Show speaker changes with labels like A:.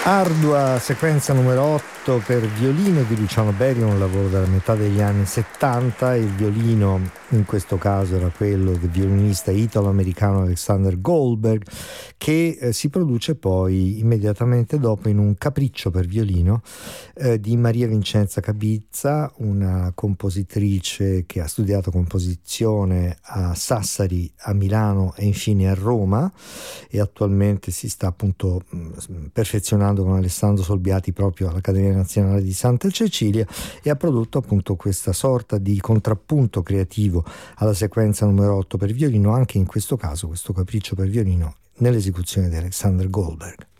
A: Ardua sequenza numero 8 per violino di Luciano Berio, un lavoro dalla metà degli anni 70. Il violino in questo caso era quello del violinista italo-americano Alexander Goldberg, che si produce poi immediatamente dopo in un capriccio per violino di Maria Vincenza Cabizza, una compositrice che ha studiato composizione a Sassari, a Milano e infine a Roma, e attualmente si sta appunto perfezionando con Alessandro Solbiati proprio all'Accademia Nazionale di Santa Cecilia, e ha prodotto appunto questa sorta di contrappunto creativo alla sequenza numero 8 per violino, anche in questo caso questo capriccio per violino nell'esecuzione di Alexander Goldberg.